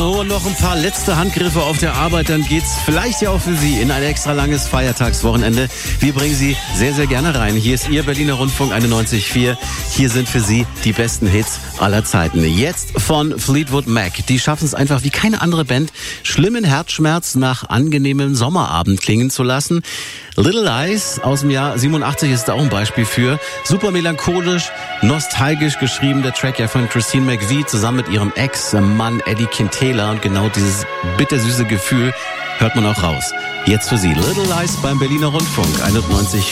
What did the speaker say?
und noch ein paar letzte Handgriffe auf der Arbeit, dann geht's vielleicht ja auch für Sie in ein extra langes Feiertagswochenende. Wir bringen Sie sehr, sehr gerne rein. Hier ist Ihr Berliner Rundfunk 91.4. Hier sind für Sie die besten Hits aller Zeiten. Jetzt von Fleetwood Mac. Die schaffen es einfach wie keine andere Band, schlimmen Herzschmerz nach angenehmem Sommerabend klingen zu lassen. Little Lies aus dem Jahr 87 ist da auch ein Beispiel für. Super melancholisch, nostalgisch geschrieben, der Track ja von Christine McVie zusammen mit ihrem Ex-Mann Eddie Quintela, und genau dieses bittersüße Gefühl hört man auch raus. Jetzt für Sie Little Lies beim Berliner Rundfunk 91.4.